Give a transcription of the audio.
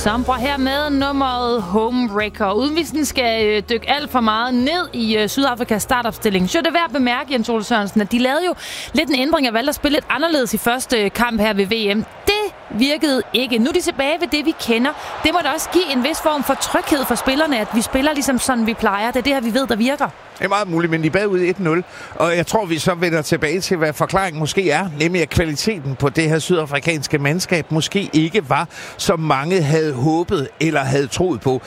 Sombra her med nummeret Homewrecker. Uden vi sådan skal dykke alt for meget ned i Sydafrikas startopstilling, så er det værd at bemærke, Jens Ole Sørensen, at de lavede jo lidt en ændring og valgte at spille lidt anderledes i første kamp her ved VM. Det virkede ikke. Nu er de tilbage ved det, vi kender. Det må da også give en vis form for tryghed for spillerne, at vi spiller ligesom sådan, vi plejer. Det er det her, vi ved, der virker. Det er meget muligt, men de er bagud 1-0. Og jeg tror, vi så vender tilbage til, hvad forklaringen måske er. Nemlig, at kvaliteten på det her sydafrikanske mandskab måske ikke var, som mange havde håbet eller havde troet på.